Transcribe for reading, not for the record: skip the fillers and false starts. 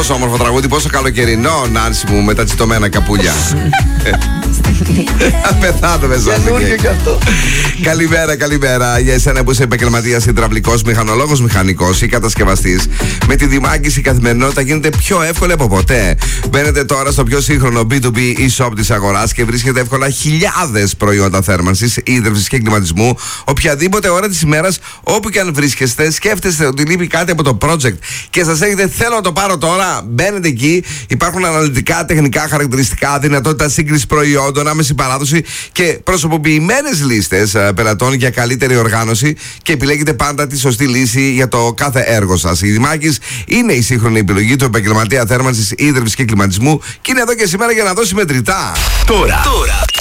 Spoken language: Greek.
Πόσο όμορφο τραγούδι, πόσο καλοκαιρινό, Νάνση μου, με τα τσιτωμένα καπούλια. Πεθάνω μέσα. Καλημέρα για εσένα που είσαι επαγγελματίας, υδραυλικός, μηχανολόγος, μηχανικός ή κατασκευαστής. Με τη δημάγγιση η καθημερινότητα γίνεται πιο εύκολη από ποτέ. Μπαίνετε τώρα στο πιο σύγχρονο B2B e-shop της αγοράς και βρίσκετε εύκολα χιλιάδες προϊόντα θέρμανσης, ίδρυυσης και κλιματισμού, οποιαδήποτε ώρα της ημέρας, όπου και αν βρίσκεστε. Σκέφτεστε ότι λείπει κάτι από το project και σας έχετε θέλω να το πάρω τώρα. Μπαίνετε εκεί, υπάρχουν αναλυτικά τεχνικά χαρακτηριστικά, δυνατότητα σύγκριση προϊόντων, άμεση παράδοση και προσωποποιημένες λίστες πελατών για καλύτερη οργάνωση και επιλέγετε πάντα τη σωστή λύση για το κάθε έργο σας. Η Δημάκης είναι η σύγχρονη επιλογή του επαγγελματία θέρμανσης, ίδρυυσης και κλιματισμού και είναι εδώ και σήμερα για να δώσει μετρητά. Τώρα.